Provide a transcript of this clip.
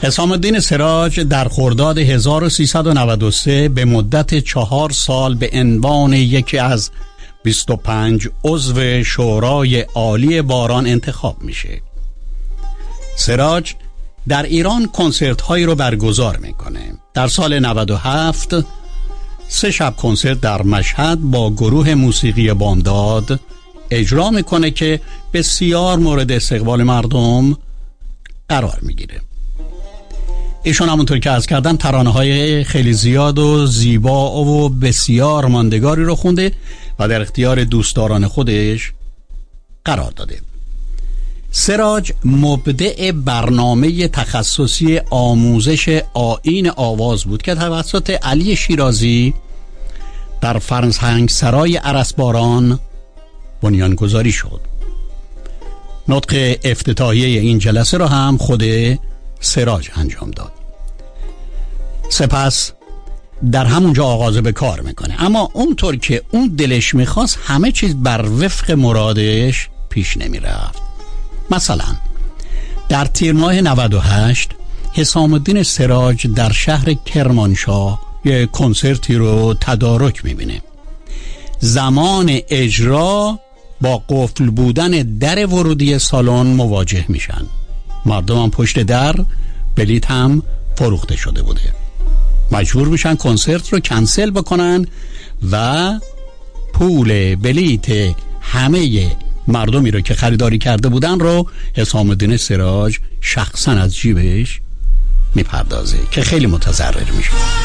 حسام الدین سراج در خرداد 1393 به مدت 4 سال به عنوان یکی از 25 عضو شورای عالی باران انتخاب میشه. سراج در ایران کنسرت هایی رو برگزار میکنه. در سال 97 3 شب کنسرت در مشهد با گروه موسیقی بامداد اجرا میکنه که بسیار مورد استقبال مردم قرار میگیره. ایشون همونطور که عرض کردم ترانه‌های خیلی زیاد و زیبا و بسیار ماندگاری رو خونده و در اختیار دوستداران خودش قرار داده. سراج مبدع برنامه تخصصی آموزش آیین آواز بود که توسط علی شیرازی در فرهنگسرای ارسباران بنیانگذاری شد. نطق افتتاحیه این جلسه را هم خود سراج انجام داد. سپس در همونجا آغاز به کار میکنه، اما اونطور که اون دلش میخواست همه چیز بر وفق مرادش پیش نمیرفت. مثلا در تیر ماه 98 حسام الدین سراج در شهر کرمانشاه یک کنسرتی رو تدارک میبینه. زمان اجرا با قفل بودن در ورودی سالن مواجه میشن. مردم هم پشت در، بلیط هم فروخته شده بوده. مجبور میشن کنسرت رو کنسل بکنن و پول بلیط همه مردمی رو که خریداری کرده بودن رو حسام الدین سراج شخصا از جیبش میپردازه که خیلی متضرر میشه.